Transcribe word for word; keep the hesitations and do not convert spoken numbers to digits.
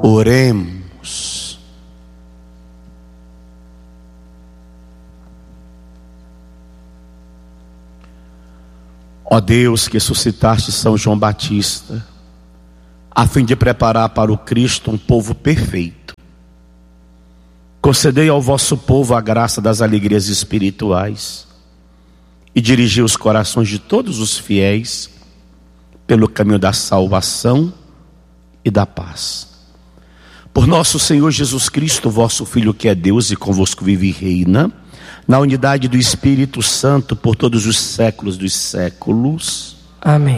Oremos. Ó Deus, que suscitaste São João Batista, a fim de preparar para o Cristo um povo perfeito, concedei ao vosso povo a graça das alegrias espirituais e dirigi os corações de todos os fiéis pelo caminho da salvação e da paz. Por nosso Senhor Jesus Cristo, vosso Filho, que é Deus e convosco vive e reina, na unidade do Espírito Santo, por todos os séculos dos séculos. Amém.